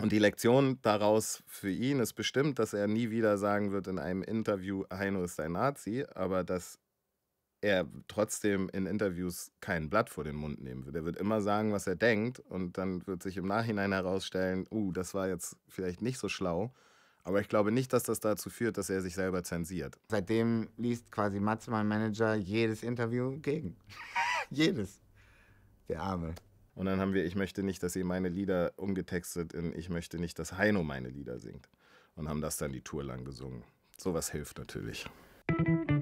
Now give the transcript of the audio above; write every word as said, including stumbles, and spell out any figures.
Und die Lektion daraus für ihn ist bestimmt, dass er nie wieder sagen wird in einem Interview: „Heino ist ein Nazi“, aber dass er trotzdem in Interviews kein Blatt vor den Mund nehmen wird. Er wird immer sagen, was er denkt, und dann wird sich im Nachhinein herausstellen: „Uh, das war jetzt vielleicht nicht so schlau.“ Aber ich glaube nicht, dass das dazu führt, dass er sich selber zensiert. Seitdem liest quasi Matze, mein Manager, jedes Interview gegen. Jedes. Der Arme. Und dann haben wir: „Ich möchte nicht, dass ihr meine Lieder“, umgetextet in: „Ich möchte nicht, dass Heino meine Lieder singt.“ Und haben das dann die Tour lang gesungen. So was hilft natürlich.